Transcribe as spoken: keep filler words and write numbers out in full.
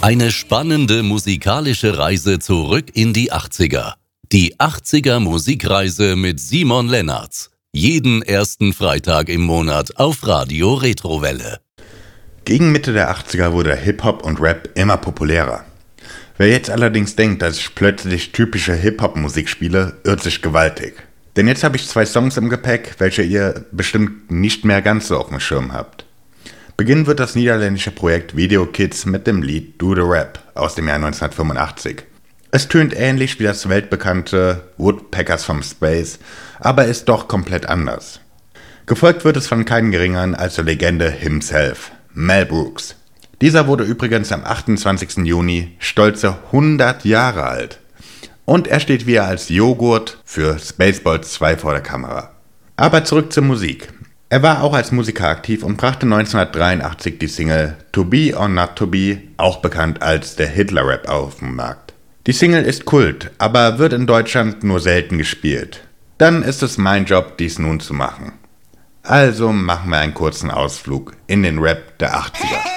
Eine spannende musikalische Reise zurück in die achtziger. Die achtziger Musikreise mit Simon Lennartz. Jeden ersten Freitag im Monat auf Radio Retrowelle. Gegen Mitte der achtziger wurde Hip-Hop und Rap immer populärer. Wer jetzt allerdings denkt, dass ich plötzlich typische Hip-Hop-Musik spiele, irrt sich gewaltig. Denn jetzt habe ich zwei Songs im Gepäck, welche ihr bestimmt nicht mehr ganz so auf dem Schirm habt. Beginnen wird das niederländische Projekt Video Kids mit dem Lied Do the Rap aus dem Jahr neunzehnhundertfünfundachtzig. Es tönt ähnlich wie das weltbekannte Woodpeckers from Space, aber ist doch komplett anders. Gefolgt wird es von keinem geringeren als der Legende himself, Mel Brooks. Dieser wurde übrigens am achtundzwanzigsten Juni stolze hundert Jahre alt. Und er steht wieder als Joghurt für Spaceballs zwei vor der Kamera. Aber zurück zur Musik. Er war auch als Musiker aktiv und brachte neunzehnhundertdreiundachtzig die Single To Be or Not To Be, auch bekannt als der Hitler-Rap, auf den Markt. Die Single ist Kult, aber wird in Deutschland nur selten gespielt. Dann ist es mein Job, dies nun zu machen. Also machen wir einen kurzen Ausflug in den Rap der achtziger.